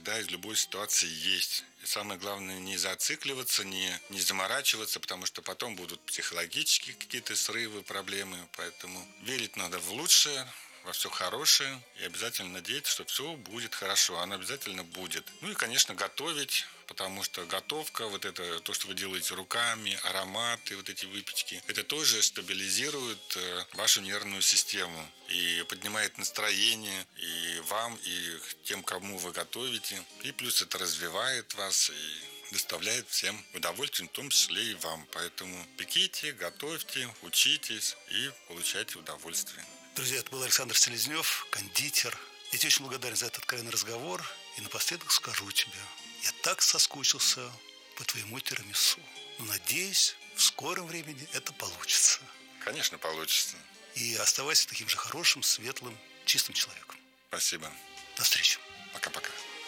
всегда из любой ситуации есть. И самое главное, не зацикливаться, не заморачиваться, потому что потом будут психологические какие-то срывы, проблемы. Поэтому верить надо в лучшее, во все хорошее и обязательно надеяться, что все будет хорошо. Оно обязательно будет. Ну и, конечно, готовить, потому что готовка, вот это, то, что вы делаете руками, ароматы, вот эти выпечки, это тоже стабилизирует вашу нервную систему и поднимает настроение и вам, и тем, кому вы готовите. И плюс это развивает вас и доставляет всем удовольствие, в том числе и вам. Поэтому пеките, готовьте, учитесь и получайте удовольствие. Друзья, это был Александр Селезнев, кондитер. Я тебе очень благодарен за этот откровенный разговор. И напоследок скажу тебе, я так соскучился по твоему тирамису. Но надеюсь, в скором времени это получится. Конечно, получится. И оставайся таким же хорошим, светлым, чистым человеком. Спасибо. До встречи. Пока-пока.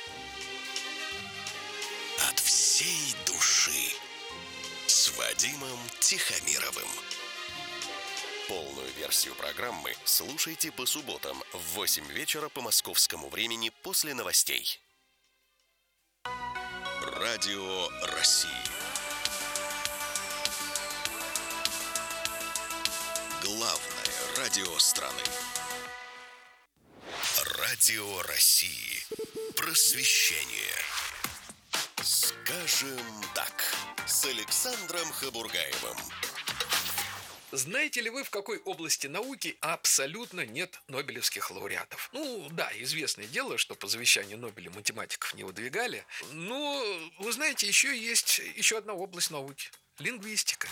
От всей души с Вадимом Тихомировым. Полную версию программы слушайте по субботам в 8 вечера по московскому времени после новостей. Радио России. Главное радио страны. Радио России. Просвещение. Скажем так, с Александром Хабургаевым. Знаете ли вы, в какой области науки абсолютно нет нобелевских лауреатов? Ну, да, известное дело, что по завещанию Нобеля математиков не выдвигали. Но, вы знаете, еще есть еще одна область науки – лингвистика.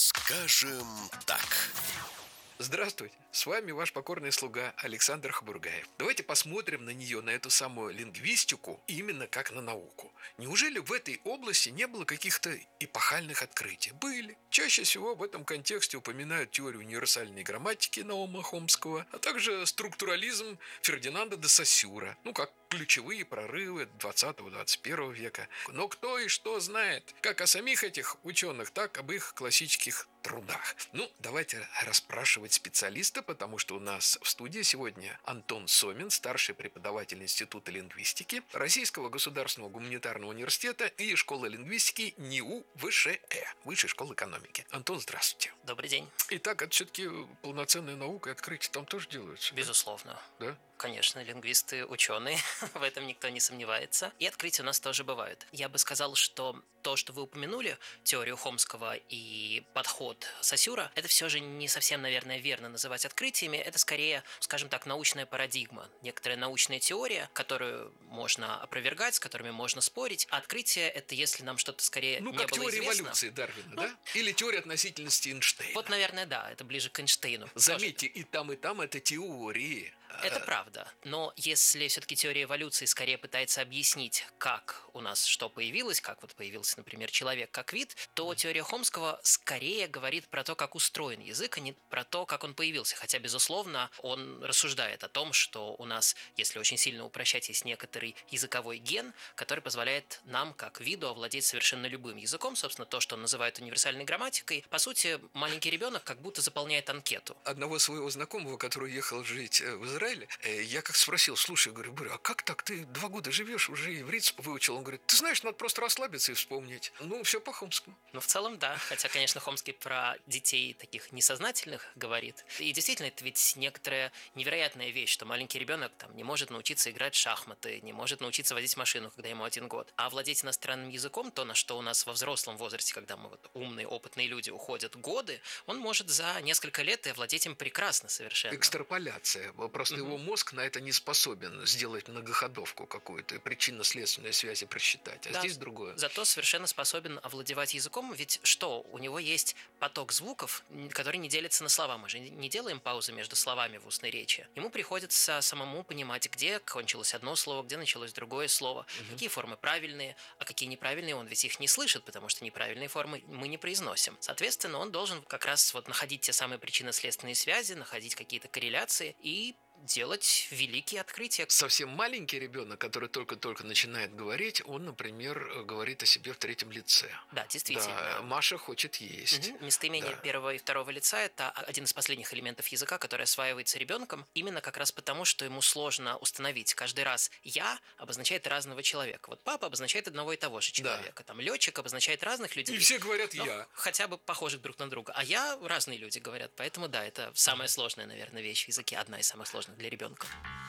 Скажем так. Здравствуйте, с вами ваш покорный слуга Александр Хабургаев. Давайте посмотрим на нее, на эту самую лингвистику, именно как на науку. Неужели в этой области не было каких-то эпохальных открытий? Были. Чаще всего в этом контексте упоминают теорию универсальной грамматики Наума Хомского, а также структурализм Фердинанда де Сассюра, как ключевые прорывы 20-21 века. Но кто и что знает, как о самих этих ученых, так об их классических трудах. Давайте расспрашивать специалиста, потому что у нас в студии сегодня Антон Сомин, старший преподаватель Института лингвистики Российского государственного гуманитарного университета и школы лингвистики НИУ ВШЭ, Высшей школы экономики. Антон, здравствуйте. Добрый день. Итак, это все-таки полноценная наука, и открытия там тоже делаются? Безусловно. Да? Конечно, лингвисты ученые, в этом никто не сомневается. И открытия у нас тоже бывают. Я бы сказал, что то, что вы упомянули, теорию Хомского и подход Сассюра, это все же не совсем, наверное, верно называть открытиями. Это скорее, скажем так, научная парадигма. Некоторая научная теория, которую можно опровергать, с которыми можно спорить. А открытие – это если нам что-то скорее не было известно. Ну, как теория эволюции Дарвина, да? Или теория относительности Эйнштейна. Вот, наверное, да, это ближе к Эйнштейну. Заметьте, и там это теории. Это правда. Но если все-таки теория эволюции скорее пытается объяснить, как у нас что появилось, как вот появился, например, человек как вид, то теория Хомского скорее говорит про то, как устроен язык, а не про то, как он появился. Хотя, безусловно, он рассуждает о том, что у нас, если очень сильно упрощать, есть некоторый языковой ген, который позволяет нам, как виду, овладеть совершенно любым языком. Собственно, то, что он называет универсальной грамматикой. По сути, маленький ребенок как будто заполняет анкету. Одного своего знакомого, который уехал жить в Израиль, я как спросил, слушай, говорю, а как так, ты 2 года живешь, уже иврит выучил? Он говорит, ты знаешь, надо просто расслабиться и вспомнить. Все по Хомскому. В целом, да, хотя, конечно, Хомский про детей таких несознательных говорит. И действительно, это ведь некоторая невероятная вещь, что маленький ребенок не может научиться играть в шахматы, не может научиться водить машину, когда ему 1 год. А владеть иностранным языком, то, на что у нас во взрослом возрасте, когда мы умные, опытные люди, уходят годы, он может за несколько лет и овладеть им прекрасно совершенно. Экстраполяция. Просто его мозг на это не способен сделать многоходовку какую-то, причинно-следственные связи просчитать. А да, здесь другое. Зато совершенно способен овладевать языком, ведь что? У него есть поток звуков, который не делится на слова. Мы же не делаем паузы между словами в устной речи. Ему приходится самому понимать, где кончилось одно слово, где началось другое слово, какие формы правильные, а какие неправильные, он ведь их не слышит, потому что неправильные формы мы не произносим. Соответственно, он должен как раз находить те самые причинно-следственные связи, находить какие-то корреляции и делать великие открытия. Совсем маленький ребенок, который только-только начинает говорить, он, например, говорит о себе в третьем лице. Да, действительно. Да, Маша хочет есть. Местоимение Да. первого и второго лица – это один из последних элементов языка, который осваивается ребенком, именно как раз потому, что ему сложно установить. Каждый раз «я» обозначает разного человека. Вот папа обозначает одного и того же человека. Там летчик обозначает разных людей. И все говорят но «я». хотя бы похожих друг на друга. А «я» разные люди говорят. Поэтому да, это самая сложная, наверное, вещь в языке. Одна из самых сложных для ребенка.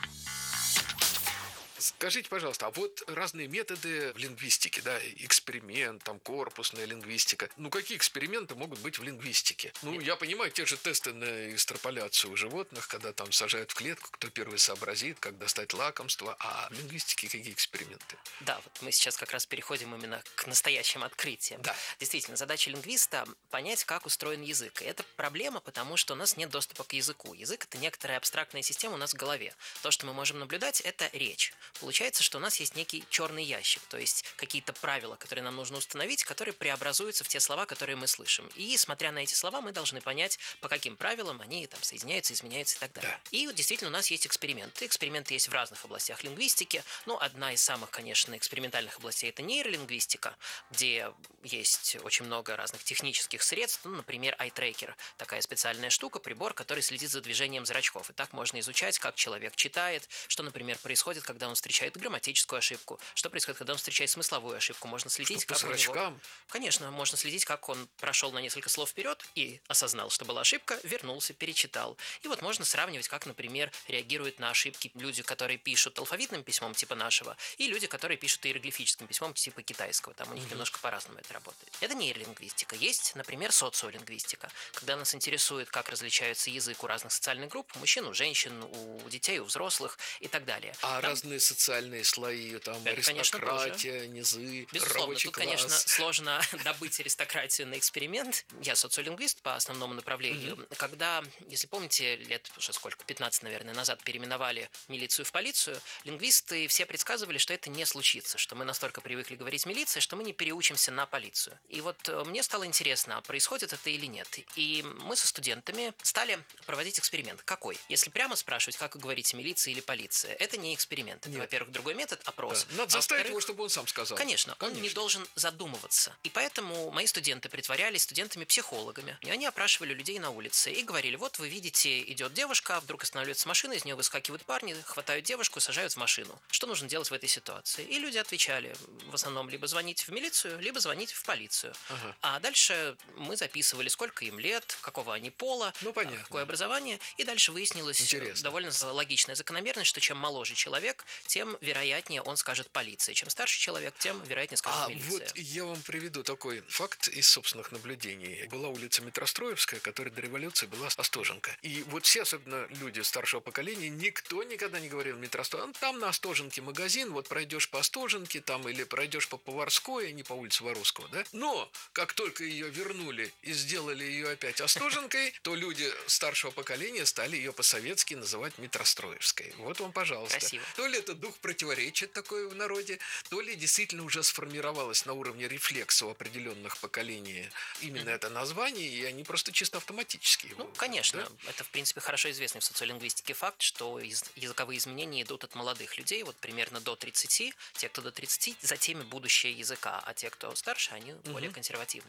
Скажите, пожалуйста, а вот разные методы в лингвистике, да, эксперимент, там, корпусная лингвистика. Ну, какие эксперименты могут быть в лингвистике? Ну, я понимаю, те же тесты на экстраполяцию у животных, когда там сажают в клетку, кто первый сообразит, как достать лакомство. А в лингвистике какие эксперименты? Да, вот мы сейчас как раз переходим именно к настоящим открытиям. Да. Действительно, задача лингвиста – понять, как устроен язык. И это проблема, потому что у нас нет доступа к языку. Язык – это некоторая абстрактная система у нас в голове. То, что мы можем наблюдать – это речь. Получается, что у нас есть некий черный ящик, то есть какие-то правила, которые нам нужно установить, которые преобразуются в те слова, которые мы слышим. И, смотря на эти слова, мы должны понять, по каким правилам они там соединяются, изменяются и так далее. Да. И вот действительно у нас есть эксперименты. Эксперименты есть в разных областях лингвистики. Ну, одна из самых, конечно, экспериментальных областей – это нейролингвистика, где есть очень много разных технических средств. Ну, например, eye-tracker – такая специальная штука, прибор, который следит за движением зрачков. И так можно изучать, как человек читает, что, например, происходит, когда он встречает грамматическую ошибку, что происходит, когда он встречает смысловую ошибку. Можно следить, Что, по как у него... зрачкам? Конечно, можно следить, как он прошел на несколько слов вперед и осознал, что была ошибка, вернулся, перечитал. И вот можно сравнивать, как, например, реагируют на ошибки люди, которые пишут алфавитным письмом типа нашего, и люди, которые пишут иероглифическим письмом типа китайского. Там у них немножко по-разному это работает. Это нейролингвистика. Есть, например, социолингвистика, когда нас интересует, как различаются язык у разных социальных групп, у мужчин, у женщин, у детей, у взрослых и так далее. А Там... разные социальные слои, там, Это, конечно, аристократия, низы, безусловно, рабочий тут, класс. конечно, сложно добыть аристократию на эксперимент. Я социолингвист по основному направлению. Когда, если помните, лет уже сколько, 15, наверное, назад переименовали милицию в полицию, лингвисты все предсказывали, что это не случится, что мы настолько привыкли говорить милиция, что мы не переучимся на полицию. И вот мне стало интересно, а происходит это или нет. И мы со студентами стали проводить эксперимент. Какой? Если прямо спрашивать, как вы говорите, милиция или полиция, это не эксперимент. Это, во-первых, другой метод, опрос. Да. Надо заставить его, чтобы он сам сказал. Конечно, он не должен задумываться. И поэтому мои студенты притворялись студентами-психологами. И они опрашивали людей на улице и говорили: вот вы видите, идет девушка, вдруг останавливается машина, из нее выскакивают парни, хватают девушку, сажают в машину. Что нужно делать в этой ситуации? И люди отвечали в основном либо звонить в милицию, либо звонить в полицию. А дальше мы записывали, сколько им лет, какого они пола, какое образование. И дальше выяснилось довольно логичная закономерность, что чем моложе человек, тем вероятнее он скажет полиция. Чем старше человек, тем вероятнее скажет милиция. Вот я вам приведу такой факт из собственных наблюдений. Была улица Метростроевская, которая до революции была Остоженка. И вот все, особенно люди старшего поколения, никто никогда не говорил Метростроевская. Там на Остоженке магазин, вот пройдешь по Остоженке, там или пройдешь по Поварской, а не по улице Воровского, да? Но как только ее вернули и сделали ее опять Остоженкой, то люди старшего поколения стали ее по-советски называть Метростроевской. Вот вам, пожалуйста. Красиво. То ли это дух противоречия такой в народе, то ли действительно уже сформировалось на уровне рефлекса у определенных поколений именно это название, и они просто чисто автоматически его... Ну, конечно. Да? Это, в принципе, хорошо известный в социолингвистике факт, что языковые изменения идут от молодых людей, вот примерно до 30. Те, кто до 30, за теми будущее языка, а те, кто старше, они более консервативны.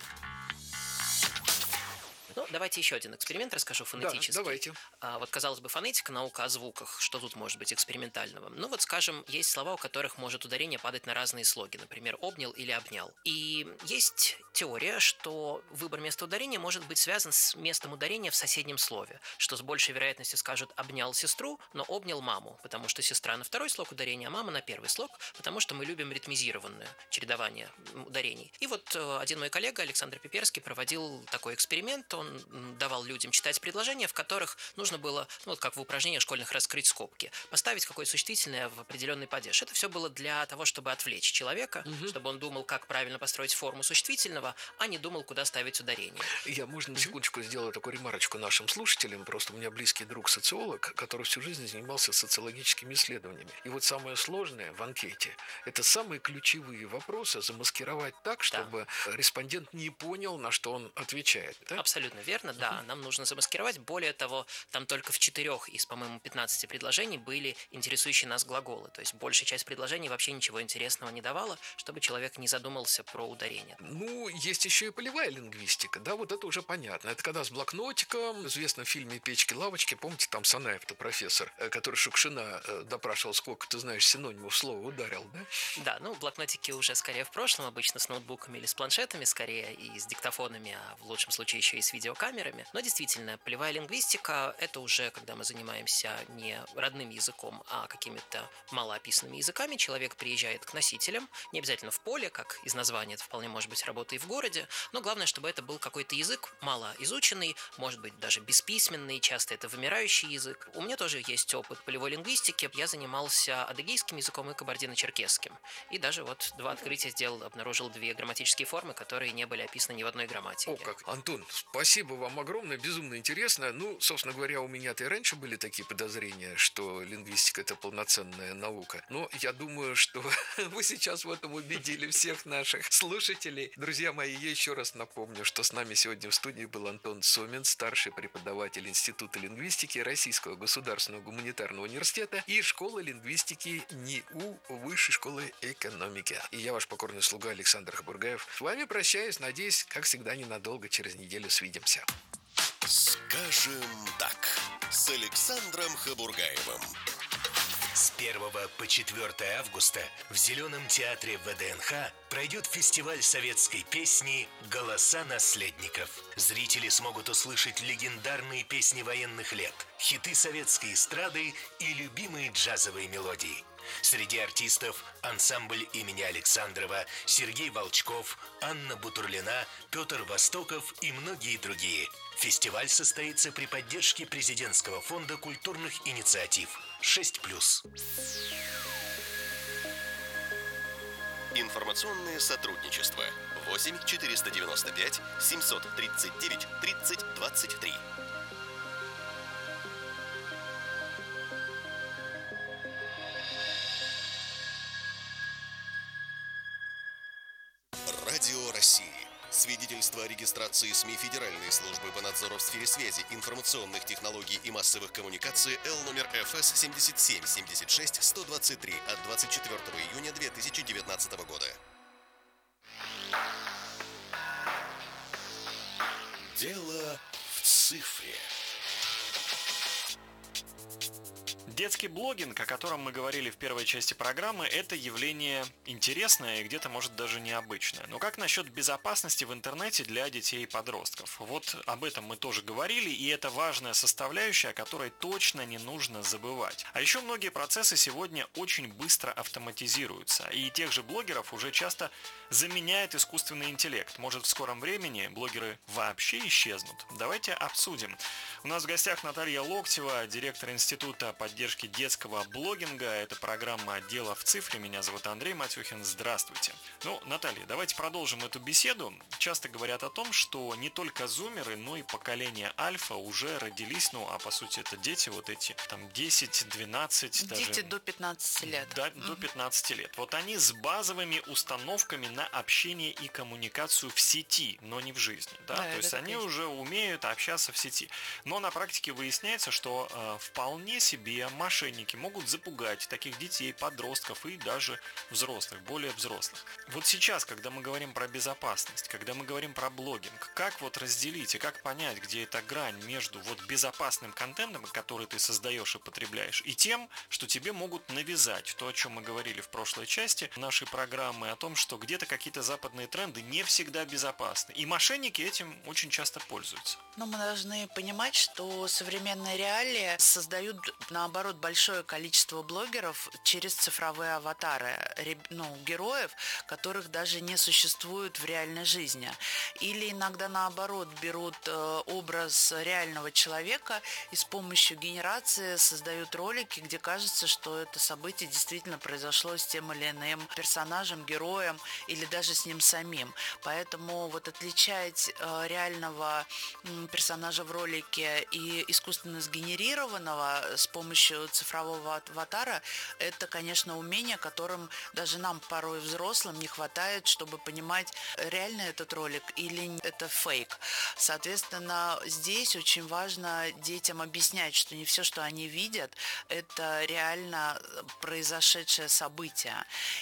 Ну, давайте еще один эксперимент расскажу фонетически. Да, давайте. Вот, казалось бы, фонетика, наука о звуках. Что тут может быть экспериментального? Ну, вот, скажем, есть слова, у которых может ударение падать на разные слоги. Например, обнял или обнял. И есть теория, что выбор места ударения может быть связан с местом ударения в соседнем слове. Что с большей вероятностью скажут «обнял сестру», но «обнял маму», потому что сестра на второй слог ударения, а мама на первый слог, потому что мы любим ритмизированное чередование ударений. И вот один мой коллега, Александр Пиперский, проводил такой эксперимент. Он давал людям читать предложения, в которых нужно было, ну, вот как в упражнениях школьных, раскрыть скобки, поставить какое-то существительное в определенный падеж. Это все было для того, чтобы отвлечь человека, чтобы он думал, как правильно построить форму существительного, а не думал, куда ставить ударение. Я, можно, на секундочку сделаю такую ремарочку нашим слушателям. Просто у меня близкий друг социолог, который всю жизнь занимался социологическими исследованиями. И вот самое сложное в анкете – это самые ключевые вопросы замаскировать так, чтобы респондент не понял, на что он отвечает. Да? Абсолютно Абсолютно верно, да. Нам нужно замаскировать. Более того, там только в 4 из, по-моему, 15 предложений были интересующие нас глаголы. То есть большая часть предложений вообще ничего интересного не давала, чтобы человек не задумался про ударение. Ну, есть еще и полевая лингвистика, да, вот это уже понятно. Это когда с блокнотиком, в известном фильме «Печки-лавочки», помните, там Санаев-то профессор, который Шукшина допрашивал, сколько ты знаешь синонимов слова «ударил», да? Да, ну, блокнотики уже скорее в прошлом, обычно с ноутбуками или с планшетами, скорее и с диктофонами, а в лучшем случае еще и с видеокамерами. Но действительно, полевая лингвистика – это уже когда мы занимаемся не родным языком, а какими-то малоописанными языками. Человек приезжает к носителям, не обязательно в поле, как из названия, это вполне может быть работа и в городе, но главное, чтобы это был какой-то язык малоизученный, может быть, даже бесписьменный, часто это вымирающий язык. У меня тоже есть опыт полевой лингвистики. Я занимался адыгейским языком и кабардино-черкесским. И даже вот 2 открытия сделал, обнаружил 2 грамматические формы, которые не были описаны ни в одной грамматике. О, как. Антон, спасибо вам огромное, безумно интересно. Ну, собственно говоря, у меня-то и раньше были такие подозрения, что лингвистика – это полноценная наука. Но я думаю, что вы сейчас в этом убедили всех наших слушателей. Друзья мои, я еще раз напомню, что с нами сегодня в студии был Антон Сомин, старший преподаватель Института лингвистики Российского государственного гуманитарного университета и школы лингвистики НИУ Высшей школы экономики. И я ваш покорный слуга Александр Хабургаев. С вами прощаюсь, надеюсь, как всегда, ненадолго, через неделю свидимся. Скажем так, с Александром Хабургаевым. С 1 по 4 августа в Зеленом театре ВДНХ пройдет фестиваль советской песни «Голоса наследников». Зрители смогут услышать легендарные песни военных лет, хиты советской эстрады и любимые джазовые мелодии. Среди артистов ансамбль имени Александрова, Сергей Волчков, Анна Бутурлина, Петр Востоков и многие другие. Фестиваль состоится при поддержке Президентского фонда культурных инициатив 6+. Информационное сотрудничество 8 495 739 30 23. Радио России. Свидетельство о регистрации СМИ Федеральной службы по надзору в сфере связи, информационных технологий и массовых коммуникаций Л номер ФС 7776-123 от 24 июня 2019 года. Дело в цифре. Детский блогинг, о котором мы говорили в первой части программы, это явление интересное и где-то, может, даже необычное. Но как насчет безопасности в интернете для детей и подростков? Вот об этом мы тоже говорили, и это важная составляющая, о которой точно не нужно забывать. А еще многие процессы сегодня очень быстро автоматизируются, и тех же блогеров уже часто заменяет искусственный интеллект. Может, в скором времени блогеры вообще исчезнут? Давайте обсудим. У нас в гостях Наталья Локтева, директор Института поддержки детского блогинга. Это программа «Дело в цифре». Меня зовут Андрей Матюхин. Здравствуйте. Ну, Наталья, давайте продолжим эту беседу. Часто говорят о том, что не только зумеры, но и поколение альфа уже родились, ну, а по сути это дети, вот эти там 10, 12, даже... Дети до 15 лет. Да, до 15 лет. Вот они с базовыми установками на общение и коммуникацию в сети, но не в жизни. Да? Да, То есть они конечно. уже умеют общаться в сети. Но на практике выясняется, что вполне себе мошенники могут запугать таких детей, подростков и даже взрослых, более взрослых. Вот сейчас, когда мы говорим про безопасность, когда мы говорим про блогинг, как вот разделить и как понять, где эта грань между вот безопасным контентом, который ты создаешь и потребляешь, и тем, что тебе могут навязать, то, о чем мы говорили в прошлой части нашей программы, о том, что где-то какие-то западные тренды не всегда безопасны. И мошенники этим очень часто пользуются. Но мы должны понимать, что современные реалии создают, наоборот, большое количество блогеров через цифровые аватары, героев, которых даже не существует в реальной жизни. Или иногда, наоборот, берут образ реального человека и с помощью генерации создают ролики, где кажется, что это событие действительно произошло с тем или иным персонажем, героем или даже с ним самим. Поэтому вот отличать реального персонажа в ролике и искусственно сгенерированного с помощью задачу цифрового аватара – это, конечно, умение, которым даже нам порой взрослым не хватает, чтобы понимать, реально этот ролик или это фейк. Соответственно, здесь очень важно детям объяснять, что не все, что они видят, это реально произошедшее событие.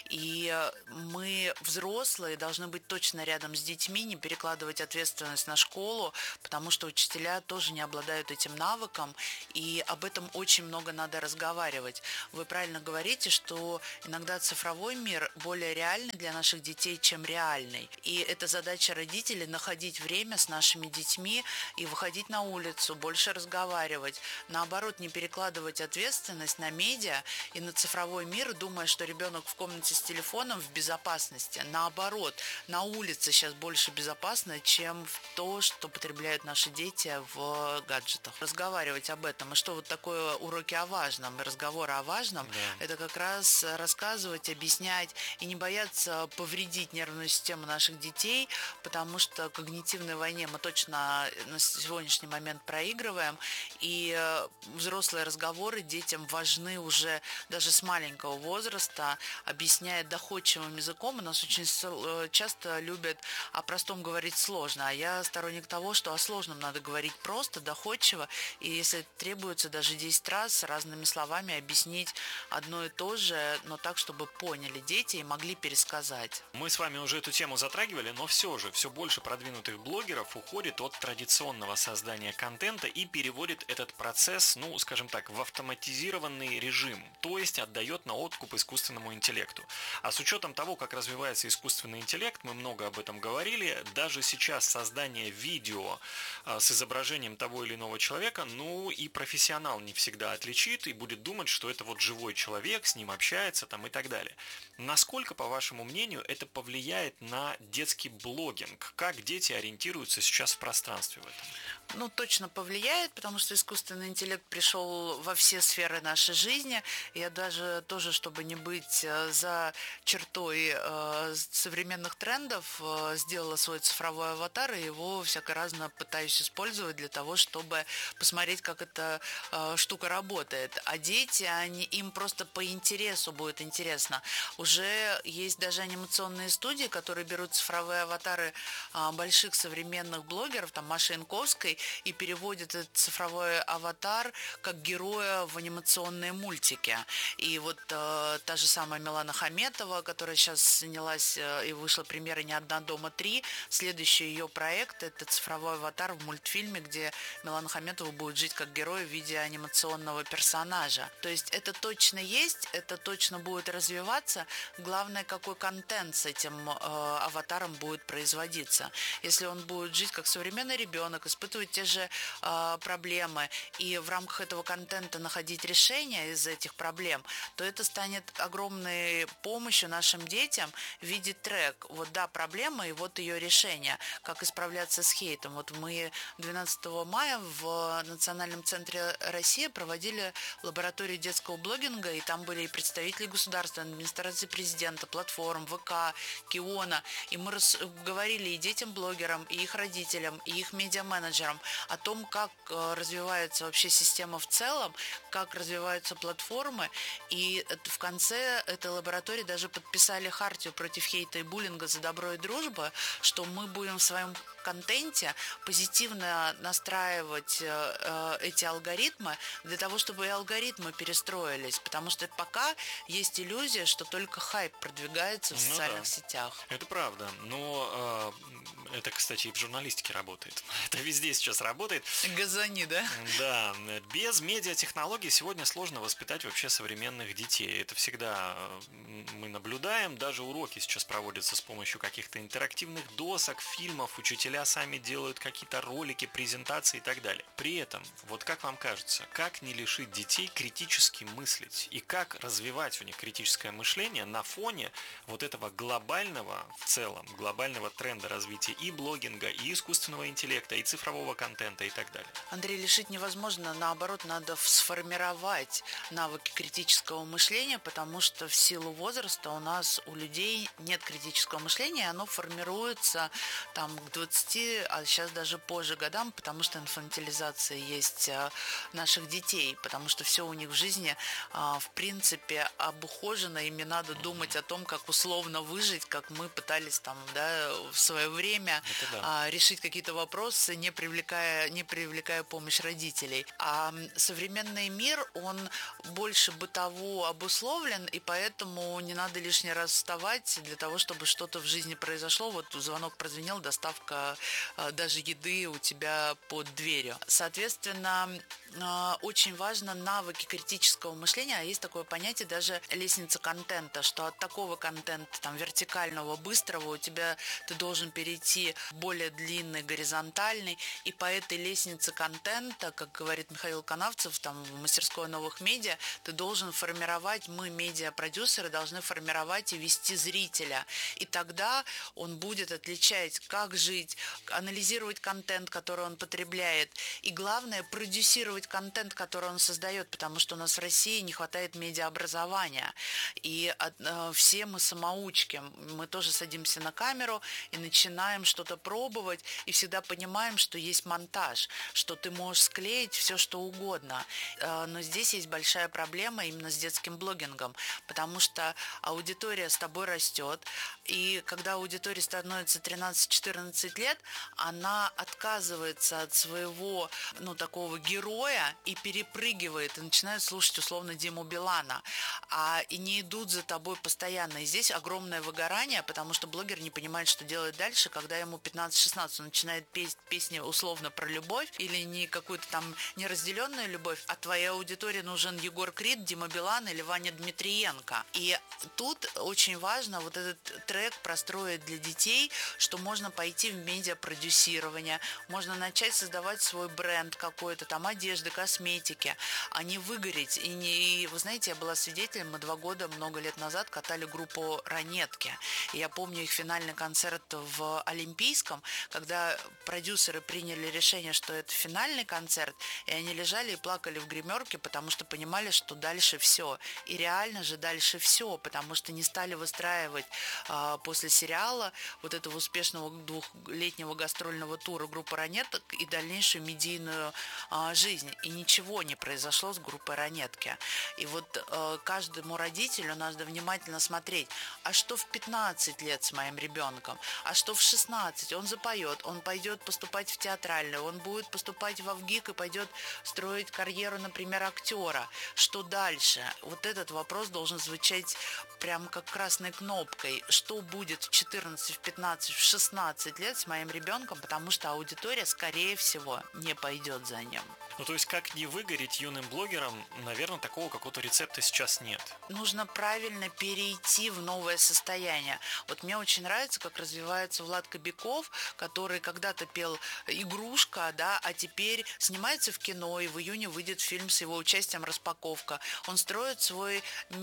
И мы, взрослые, должны быть точно рядом с детьми, не перекладывать ответственность на школу, потому что учителя тоже не обладают этим навыком, и об этом очень много надо разговаривать. Вы правильно говорите, что иногда цифровой мир более реальный для наших детей, чем реальный. И это задача родителей – находить время с нашими детьми и выходить на улицу, больше разговаривать. Наоборот, не перекладывать ответственность на медиа и на цифровой мир, думая, что ребенок в комнате с телефоном в безопасности. Наоборот, на улице сейчас больше безопасно, чем то, что потребляют наши дети в гаджетах. Разговаривать об этом. И что вот такое уроки о важном, разговоры о важном, это как раз рассказывать, объяснять и не бояться повредить нервную систему наших детей, потому что в когнитивной войне мы точно на сегодняшний момент проигрываем, и взрослые разговоры детям важны уже даже с маленького возраста, объясняя доходчивым языком. У нас очень часто любят о простом говорить сложно, а я сторонник того, что о сложном надо говорить просто, доходчиво, и если требуется даже 10 раз с разными словами объяснить одно и то же, но так, чтобы поняли дети и могли пересказать. Мы с вами уже эту тему затрагивали, но все же, все больше продвинутых блогеров уходит от традиционного создания контента и переводит этот процесс, ну, скажем так, в автоматизированный режим, то есть отдает на откуп искусственному интеллекту. А с учетом того, как развивается искусственный интеллект, мы много об этом говорили, даже сейчас создание видео с изображением того или иного человека, ну, и профессионал не всегда отличит и будет думать, что это вот живой человек, с ним общается там и так далее. Насколько, по вашему мнению, это повлияет на детский блогинг? Как дети ориентируются сейчас в пространстве в этом? Ну, точно повлияет, потому что искусственный интеллект пришел во все сферы нашей жизни. Я даже тоже, чтобы не быть за чертой современных трендов, сделала свой цифровой аватар, и его всяко-разно пытаюсь использовать для того, чтобы посмотреть, как эта штука работает. А дети, им просто по интересу будет интересно. Уже есть даже анимационные студии, которые берут цифровые аватары больших современных блогеров, там Маши Янковской, и переводят этот цифровой аватар как героя в анимационные мультики. И вот та же самая Милана Хаметова, которая сейчас снялась и вышла премьера «Не одна дома 3», следующий ее проект – это цифровой аватар в мультфильме, где Милана Хаметова будет жить как герой в виде анимационного персонажа. То есть это точно есть, это точно будет развиваться. Главное, какой контент с этим аватаром будет производиться. Если он будет жить как современный ребенок, испытывать те же проблемы и в рамках этого контента находить решения из этих проблем, то это станет огромной помощью нашим детям в виде трек. Вот да, проблема и вот ее решение. Как исправляться с хейтом. Вот мы 12 мая в Национальном центре России проводили лабораторию детского блогинга, и там были и представители государственной администрации президента, платформ, ВК, Киона. И мы говорили и детям-блогерам, и их родителям, и их медиа-менеджерам о том, как развивается вообще система в целом, как развиваются платформы. И в конце этой лаборатории даже подписали хартию против хейта и буллинга за добро и дружбу, что мы будем в своем контенте позитивно настраивать эти алгоритмы для того, чтобы и алгоритмы перестроились. Потому что пока есть иллюзия, что только хайп продвигается в социальных сетях. Это правда. Но это, кстати, и в журналистике работает. Это везде сейчас работает. Газани, да? Да. Без медиатехнологий сегодня сложно воспитать вообще современных детей. Это всегда мы наблюдаем. Даже уроки сейчас проводятся с помощью каких-то интерактивных досок, фильмов. Учителя сами делают какие-то ролики, презентации и так далее. При этом, вот как вам кажется, как не лишить детей критически мыслить? И как развивать у них критическое мышление на фоне вот этого глобального, в целом, глобального тренда развития и блогинга, и искусственного интеллекта, и цифрового контента и так далее? Андрей, лишить невозможно. Наоборот, надо сформировать навыки критического мышления, потому что в силу возраста у людей нет критического мышления, оно формируется там, к 6, а сейчас даже позже годам, потому что инфантилизация есть наших детей, потому что все у них в жизни, в принципе, обухожено, им не надо думать о том, как условно выжить, как мы пытались там, да, в свое время решить какие-то вопросы, не привлекая помощь родителей. А современный мир, он больше бытово обусловлен, и поэтому не надо лишний раз вставать для того, чтобы что-то в жизни произошло. Вот звонок прозвенел, доставка даже еды у тебя под дверью. Соответственно, очень важно навыки критического мышления, а есть такое понятие даже лестница контента, что от такого контента, там, вертикального, быстрого, у тебя ты должен перейти в более длинный, горизонтальный, и по этой лестнице контента, как говорит Михаил Канавцев, там, в мастерской новых медиа, ты должен формировать, мы, медиапродюсеры, должны формировать и вести зрителя, и тогда он будет отличать, как жить, анализировать контент, который он потребляет, и главное, продюсировать контент, который он создает, потому что у нас в России не хватает медиаобразования, и все мы самоучки, мы тоже садимся на камеру и начинаем что-то пробовать, и всегда понимаем, что есть монтаж, что ты можешь склеить все, что угодно, но здесь есть большая проблема именно с детским блогингом, потому что аудитория с тобой растет, и когда аудитория становится 13-14 лет, она отказывается от своего, такого героя и перепрыгивает, и начинает слушать условно Диму Билана, и не идут за тобой постоянно. И здесь огромное выгорание, потому что блогер не понимает, что делать дальше, когда ему 15-16, он начинает петь песни условно про любовь или не какую-то там неразделенную любовь, а твоей аудитории нужен Егор Крид, Дима Билан или Ваня Дмитриенко. И тут очень важно вот этот трек простроить для детей, что можно пойти в медиапродюсирование, можно начать создавать свой бренд какой-то, там одежды, косметики, а не выгореть. И вы знаете, я была свидетелем, мы 2 года, много лет назад катали группу «Ранетки». И я помню их финальный концерт в Олимпийском, когда продюсеры приняли решение, что это финальный концерт, и они лежали и плакали в гримерке, потому что понимали, что дальше все. И реально же дальше все, потому что не стали выстраивать после сериала вот этого успешного 2-летнего гастрольного тура группы «Ранеток» и дальнейшую медийную жизнь. И ничего не произошло с группой «Ранетки». И вот каждому родителю надо внимательно смотреть, а что в 15 лет с моим ребенком, а что в 16, он запоет, он пойдет поступать в театральную, он будет поступать в ВГИК и пойдет строить карьеру, например, актера. Что дальше? Вот этот вопрос должен звучать прям как красной кнопкой. Что будет в 14, в 15, в 16 лет с моим ребенком, потому что аудитория, скорее всего, не пойдет за ним. То есть, как не выгореть юным блогерам, наверное, такого какого-то рецепта сейчас нет. Нужно правильно перейти в новое состояние. Вот мне очень нравится, как развивается Влад Кобяков, который когда-то пел «Игрушка», да, а теперь снимается в кино, и в июне выйдет фильм с его участием «Распаковка». Он строит свою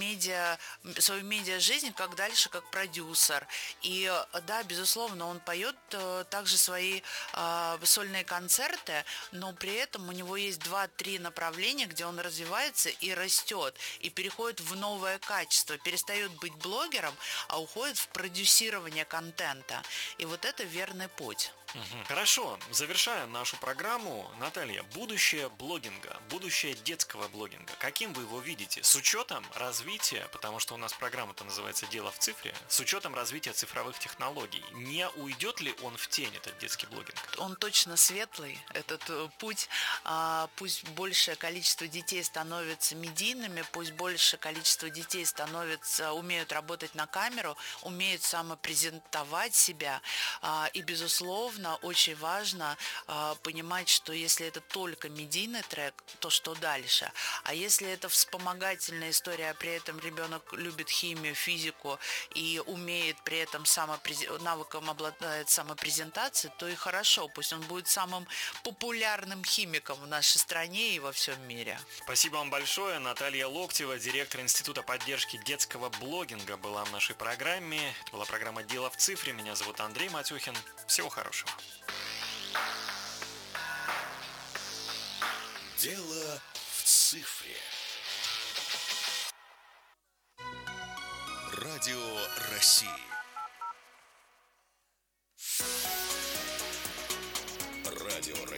медиа-жизнь как дальше, как продюсер. И да, безусловно, он поет также свои сольные концерты, но при этом у него есть 2-3 направления, где он развивается и растет, и переходит в новое качество, перестает быть блогером, а уходит в продюсирование контента. И вот это верный путь. Хорошо, завершая нашу программу, Наталья, будущее блогинга, будущее детского блогинга, каким вы его видите? С учетом развития, потому что у нас программа-то называется «Дело в цифре», с учетом развития цифровых технологий, не уйдет ли он в тень, этот детский блогинг? Он точно светлый, этот путь. Пусть большее количество детей становятся медийными, пусть большее количество детей умеют работать на камеру, умеют самопрезентовать себя. И, безусловно, очень важно понимать, что если это только медийный трек, то что дальше? А если это вспомогательная история, а при этом ребенок любит химию, физику и умеет при этом навыком обладает самопрезентацией, то и хорошо. Пусть он будет самым популярным химиком в нашей стране и во всем мире. Спасибо вам большое. Наталья Локтева, директор Института поддержки детского блогинга, была в нашей программе. Это была программа «Дело в цифре». Меня зовут Андрей Матюхин. Всего хорошего. Дело в цифре. Радио России.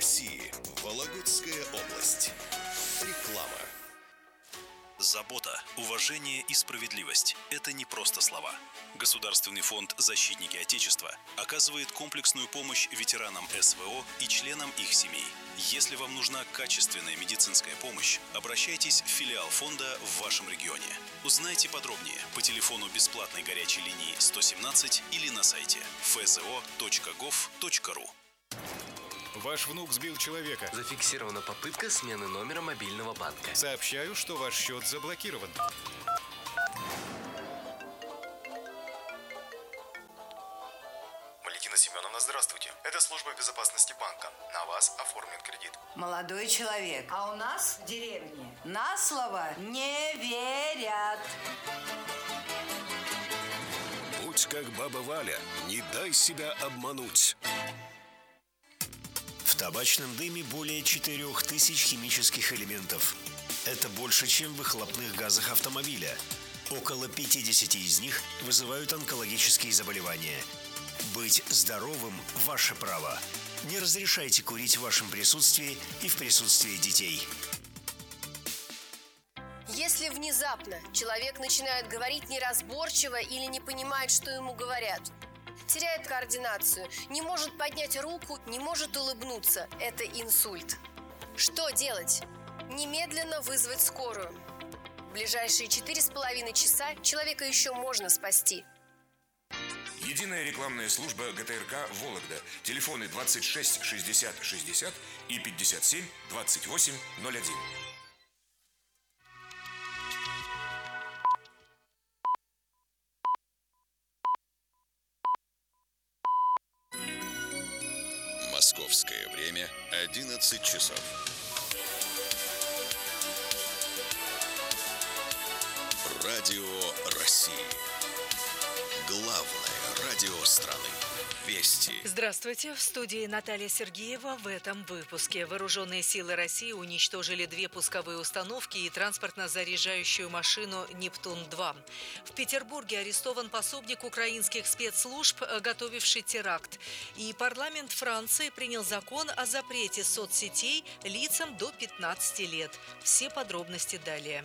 России. Вологодская область. Реклама. Забота, уважение и справедливость – это не просто слова. Государственный фонд «Защитники Отечества» оказывает комплексную помощь ветеранам СВО и членам их семей. Если вам нужна качественная медицинская помощь, обращайтесь в филиал фонда в вашем регионе. Узнайте подробнее по телефону бесплатной горячей линии 117 или на сайте fzo.gov.ru. Ваш внук сбил человека. Зафиксирована попытка смены номера мобильного банка. Сообщаю, что ваш счет заблокирован. Валентина Семеновна, здравствуйте. Это служба безопасности банка. На вас оформлен кредит. Молодой человек, а у нас в деревне на слово не верят. Будь как баба Валя, не дай себя обмануть. В табачном дыме более 4000 химических элементов. Это больше, чем в выхлопных газах автомобиля. Около 50 из них вызывают онкологические заболевания. Быть здоровым – ваше право. Не разрешайте курить в вашем присутствии и в присутствии детей. Если внезапно человек начинает говорить неразборчиво или не понимает, что ему говорят, теряет координацию, не может поднять руку, не может улыбнуться. Это инсульт. Что делать? Немедленно вызвать скорую. В ближайшие 4,5 часа человека еще можно спасти. Единая рекламная служба ГТРК «Вологда». Телефоны 26 60 60 и 57 28 01. Московское время 11 часов. Радио России. Главное радио страны. Вести. Здравствуйте. В студии Наталья Сергеева. В этом выпуске. Вооруженные силы России уничтожили 2 пусковые установки и транспортно-заряжающую машину «Нептун-2». В Петербурге арестован пособник украинских спецслужб, готовивший теракт. И парламент Франции принял закон о запрете соцсетей лицам до 15 лет. Все подробности далее.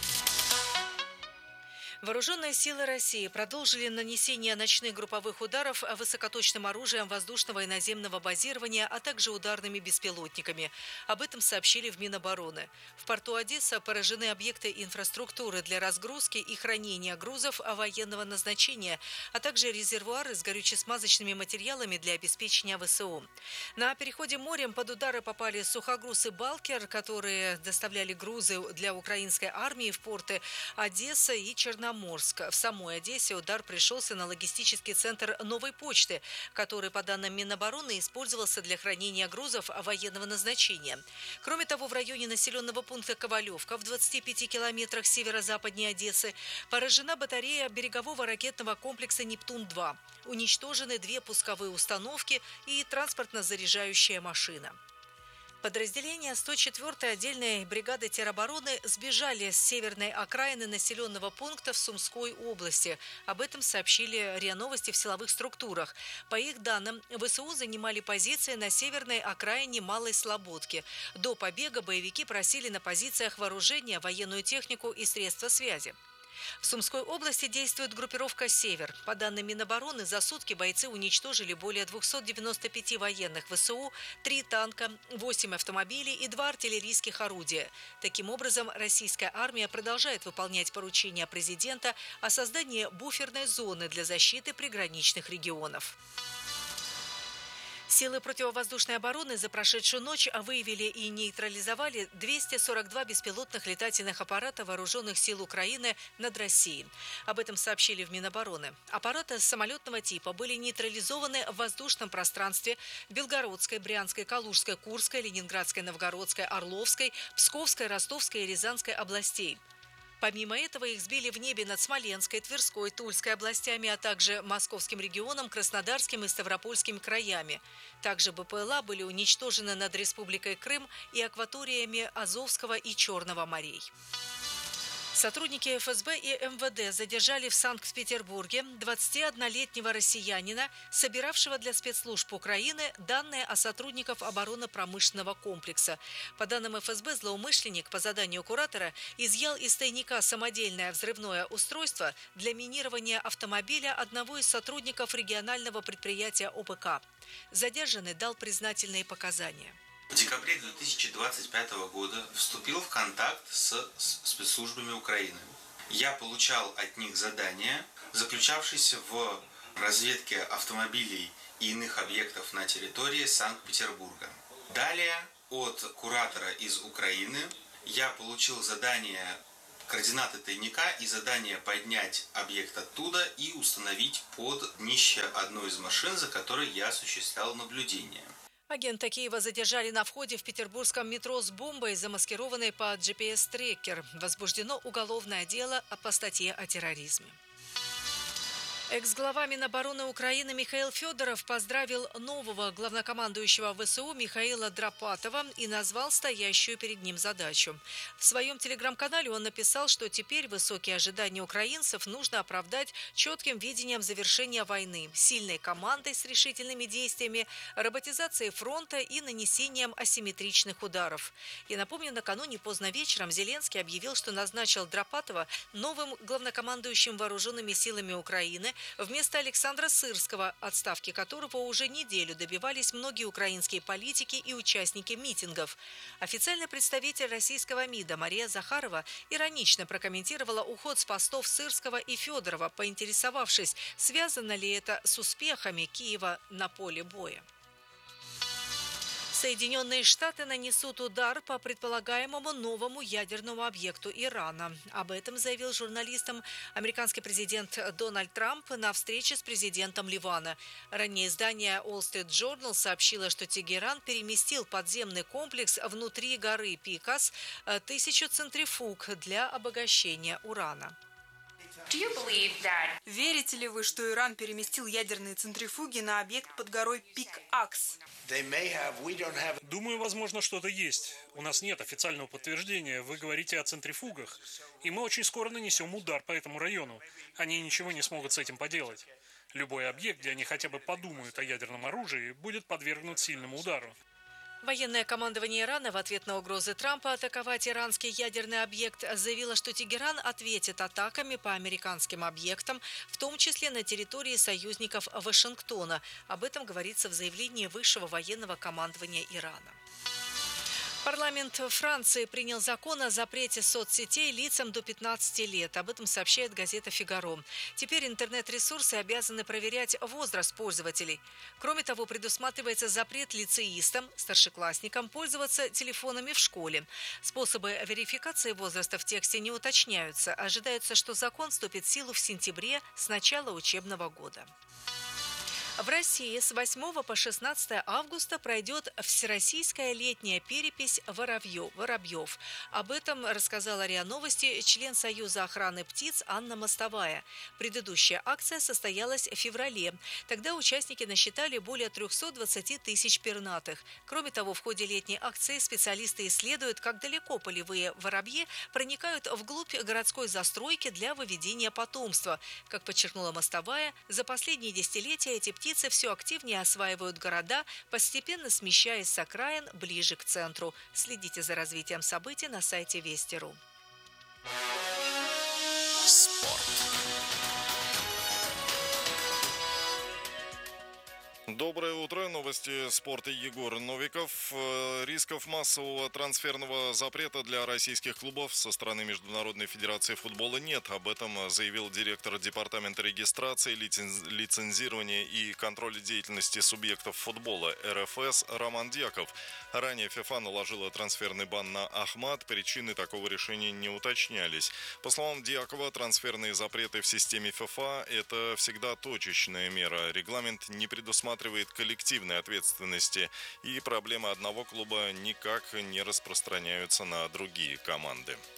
Вооруженные силы России продолжили нанесение ночных групповых ударов высокоточным оружием воздушного и наземного базирования, а также ударными беспилотниками. Об этом сообщили в Минобороны. В порту Одесса поражены объекты инфраструктуры для разгрузки и хранения грузов военного назначения, а также резервуары с горюче-смазочными материалами для обеспечения ВСУ. На переходе морем под удары попали сухогруз и «Балкер», которые доставляли грузы для украинской армии в порты Одесса и Черноморск. В самой Одессе удар пришелся на логистический центр «Новой почты», который, по данным Минобороны, использовался для хранения грузов военного назначения. Кроме того, в районе населенного пункта Ковалевка в 25 километрах северо-западнее Одессы поражена батарея берегового ракетного комплекса «Нептун-2». Уничтожены 2 пусковые установки и транспортно-заряжающая машина. Подразделения 104-й отдельной бригады теробороны сбежали с северной окраины населенного пункта в Сумской области. Об этом сообщили РИА Новости в силовых структурах. По их данным, ВСУ занимали позиции на северной окраине Малой Слободки. До побега боевики просили на позициях вооружения, военную технику и средства связи. В Сумской области действует группировка «Север». По данным Минобороны, за сутки бойцы уничтожили более 295 военных ВСУ, 3 танка, 8 автомобилей и 2 артиллерийских орудия. Таким образом, российская армия продолжает выполнять поручения президента о создании буферной зоны для защиты приграничных регионов. Силы противовоздушной обороны за прошедшую ночь выявили и нейтрализовали 242 беспилотных летательных аппарата вооруженных сил Украины над Россией. Об этом сообщили в Минобороны. Аппараты самолетного типа были нейтрализованы в воздушном пространстве Белгородской, Брянской, Калужской, Курской, Ленинградской, Новгородской, Орловской, Псковской, Ростовской и Рязанской областей. Помимо этого, их сбили в небе над Смоленской, Тверской, Тульской областями, а также Московским регионом, Краснодарским и Ставропольским краями. Также БПЛА были уничтожены над Республикой Крым и акваториями Азовского и Черного морей. Сотрудники ФСБ и МВД задержали в Санкт-Петербурге 21-летнего россиянина, собиравшего для спецслужб Украины данные о сотрудниках оборонно-промышленного комплекса. По данным ФСБ, злоумышленник по заданию куратора изъял из тайника самодельное взрывное устройство для минирования автомобиля одного из сотрудников регионального предприятия ОПК. Задержанный дал признательные показания. В декабре 2025 года вступил в контакт с спецслужбами Украины. Я получал от них задания, заключавшиеся в разведке автомобилей и иных объектов на территории Санкт-Петербурга. Далее от куратора из Украины я получил задание координаты тайника и задание поднять объект оттуда и установить под днище одной из машин, за которой я осуществлял наблюдение. Агента Киева задержали на входе в петербургском метро с бомбой, замаскированной под GPS-трекер. Возбуждено уголовное дело по статье о терроризме. Экс-глава Минобороны Украины Михаил Федоров поздравил нового главнокомандующего ВСУ Михаила Драпатова и назвал стоящую перед ним задачу. В своем телеграм-канале он написал, что теперь высокие ожидания украинцев нужно оправдать четким видением завершения войны, сильной командой с решительными действиями, роботизацией фронта и нанесением асимметричных ударов. И напомню, накануне поздно вечером Зеленский объявил, что назначил Драпатова новым главнокомандующим вооруженными силами Украины вместо Александра Сырского, отставки которого уже неделю добивались многие украинские политики и участники митингов. Официальный представитель российского МИДа Мария Захарова иронично прокомментировала уход с постов Сырского и Федорова, поинтересовавшись, связано ли это с успехами Киева на поле боя. Соединенные Штаты нанесут удар по предполагаемому новому ядерному объекту Ирана. Об этом заявил журналистам американский президент Дональд Трамп на встрече с президентом Ливана. Ранее издание Wall Street Journal сообщило, что Тегеран переместил подземный комплекс внутри горы Пикас 1000 центрифуг для обогащения урана. Верите ли вы, что Иран переместил ядерные центрифуги на объект под горой Пик-Акс? Думаю, возможно, что-то есть. У нас нет официального подтверждения. Вы говорите о центрифугах. И мы очень скоро нанесем удар по этому району. Они ничего не смогут с этим поделать. Любой объект, где они хотя бы подумают о ядерном оружии, будет подвергнут сильному удару. Военное командование Ирана в ответ на угрозы Трампа атаковать иранский ядерный объект заявило, что Тегеран ответит атаками по американским объектам, в том числе на территории союзников Вашингтона. Об этом говорится в заявлении высшего военного командования Ирана. Парламент Франции принял закон о запрете соцсетей лицам до 15 лет. Об этом сообщает газета «Фигаро». Теперь интернет-ресурсы обязаны проверять возраст пользователей. Кроме того, предусматривается запрет лицеистам, старшеклассникам пользоваться телефонами в школе. Способы верификации возраста в тексте не уточняются. Ожидается, что закон вступит в силу в сентябре с начала учебного года. В России с 8 по 16 августа пройдет всероссийская летняя перепись воробьев. Об этом рассказала РИА Новости член Союза охраны птиц Анна Мостовая. Предыдущая акция состоялась в феврале. Тогда участники насчитали более 320 тысяч пернатых. Кроме того, в ходе летней акции специалисты исследуют, как далеко полевые воробьи проникают вглубь городской застройки для выведения потомства. Как подчеркнула Мостовая, за последние десятилетия эти птицы все активнее осваивают города, постепенно смещаясь с окраин ближе к центру. Следите за развитием событий на сайте Вести.ру. Спорт. Доброе утро. Новости спорта. Егор Новиков. Рисков массового трансферного запрета для российских клубов со стороны Международной федерации футбола нет. Об этом заявил директор департамента регистрации, лицензирования и контроля деятельности субъектов футбола РФС Роман Дьяков. Ранее ФИФА наложила трансферный бан на Ахмат. Причины такого решения не уточнялись. По словам Дьякова, трансферные запреты в системе ФИФА – это всегда точечная мера. Регламент не предусматривает коллективной ответственности, и проблемы одного клуба никак не распространяются на другие команды.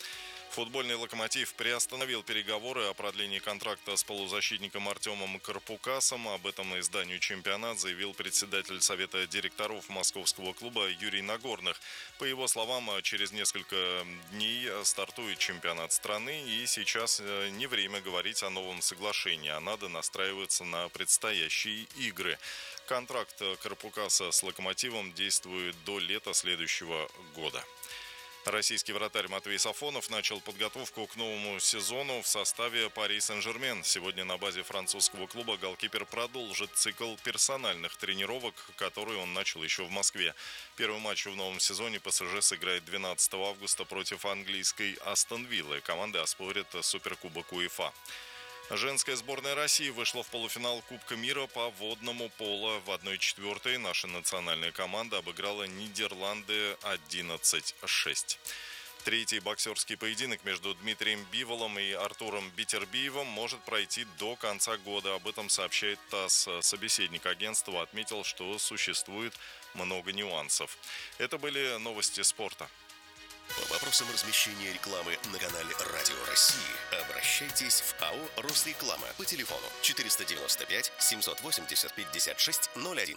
Футбольный «Локомотив» приостановил переговоры о продлении контракта с полузащитником Артемом Карпукасом. Об этом изданию «Чемпионат» заявил председатель Совета директоров московского клуба Юрий Нагорных. По его словам, через несколько дней стартует чемпионат страны, и сейчас не время говорить о новом соглашении, а надо настраиваться на предстоящие игры. Контракт Карпукаса с «Локомотивом» действует до лета следующего года. Российский вратарь Матвей Сафонов начал подготовку к новому сезону в составе Пари Сен-Жермен. Сегодня на базе французского клуба голкипер продолжит цикл персональных тренировок, который он начал еще в Москве. Первый матч в новом сезоне ПСЖ сыграет 12 августа против английской Астон Виллы. Команды оспорят Суперкубок УЕФА. Женская сборная России вышла в полуфинал Кубка мира по водному поло. В 1/4 наша национальная команда обыграла Нидерланды 11-6. Третий боксерский поединок между Дмитрием Биволом и Артуром Битербиевым может пройти до конца года. Об этом сообщает ТАСС. Собеседник агентства отметил, что существует много нюансов. Это были новости спорта. По вопросам размещения рекламы на канале Радио России обращайтесь в АО «Росреклама» по телефону 495 780 5601.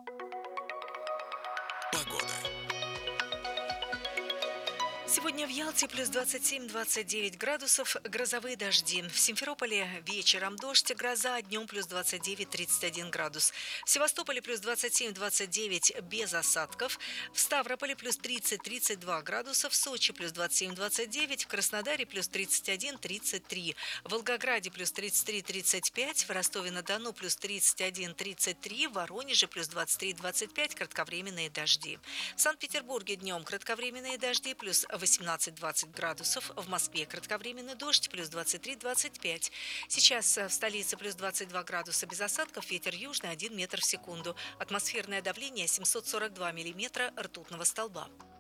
Погода. Сегодня в Ялте плюс 27-29 градусов, грозовые дожди. В Симферополе вечером дождь, гроза, днем плюс 29-31 градус. В Севастополе плюс 27-29 без осадков. В Ставрополе плюс 30-32 градуса. В Сочи плюс 27-29. В Краснодаре плюс 31-33. В Волгограде плюс 33-35. В Ростове-на-Дону плюс 31-33. В Воронеже плюс 23-25. Кратковременные дожди. В Санкт-Петербурге днем кратковременные дожди плюс 18-20 градусов. В Москве кратковременный дождь плюс 23-25. Сейчас в столице плюс 22 градуса без осадков. Ветер южный 1 метр в секунду. Атмосферное давление 742 миллиметра ртутного столба.